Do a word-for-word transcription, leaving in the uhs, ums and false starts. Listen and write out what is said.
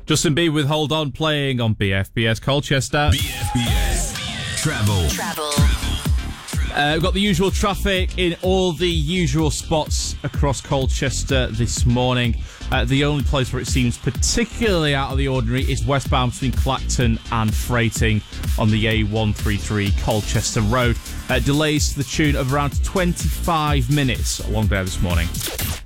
Justin Bieber with Hold On playing on B F B S Colchester. B F B S Travel. Travel. Uh, we've got the usual traffic in all the usual spots across Colchester this morning. Uh, the only place where it seems particularly out of the ordinary is westbound between Clacton and Freighting on the A one thirty-three Colchester Road. Uh, delays to the tune of around twenty-five minutes along there this morning.